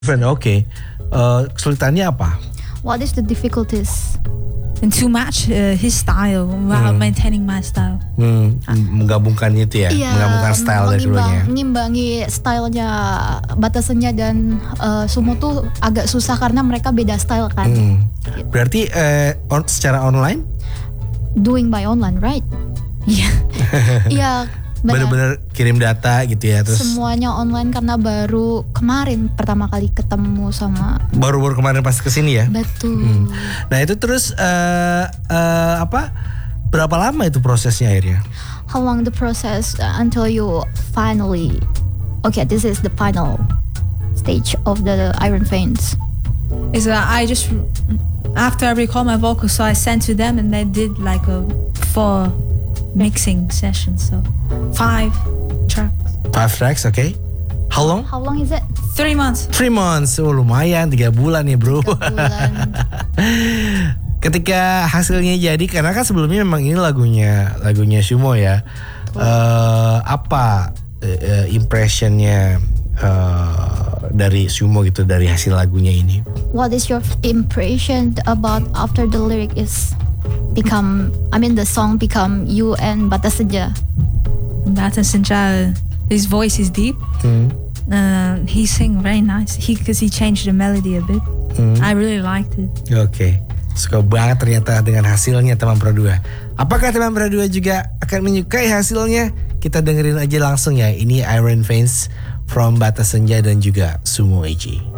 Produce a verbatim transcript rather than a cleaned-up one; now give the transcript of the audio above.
Oke, okay. uh, kesulitannya apa? What is the difficulties? And to match uh, his style while Hmm. maintaining my style. Hmm, menggabungkannya itu ya, Iya, menggabungkan style dari keduanya. Mengimbangi stylenya Batasenja dan uh, Sumo tuh agak susah karena mereka beda style kan. Hmm. Gitu. Berarti uh, on, secara online? Doing by online, right? Iya. Iya. Bener-bener kirim data gitu ya, terus semuanya online karena baru kemarin pertama kali ketemu sama. Baru-baru kemarin pas kesini ya. Betul. Hmm. Nah itu terus uh, uh, apa? Berapa lama itu prosesnya akhirnya? How long the process uh, until you finally, okay, this is the final stage of the Iron Veins. Is that I just after I record my vocals, so I sent to them and they did like a four mixing sessions, so five tracks. Five tracks, oke. Okay. How long? How long is it? Three months. Three months, oh lumayan, tiga bulan ya bro. Tiga bulan. Ketika hasilnya jadi, karena kan sebelumnya memang ini lagunya lagunya Sumo ya. Uh, apa uh, impressionnya uh, dari Sumo gitu dari hasil lagunya ini? What is your impression about after the lyric is become? I mean the song become you and Batasenja. Batasenja, his voice is deep. Hmm. Uh, he sing very nice. He because he changed the melody a bit. Hmm. I really liked it. Oke, okay. Suka banget ternyata dengan hasilnya teman Pro dua. Apakah teman Pro dua juga akan menyukai hasilnya? Kita dengerin aja langsung ya. Ini Iron Veins from Batasenja dan juga Sumo Eji.